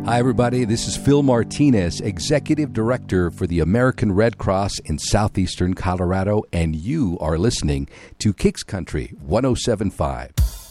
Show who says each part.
Speaker 1: Hi, everybody. This is Phil Martinez, Executive Director for the American Red Cross in southeastern Colorado, and you are listening to Kicks Country 107.5.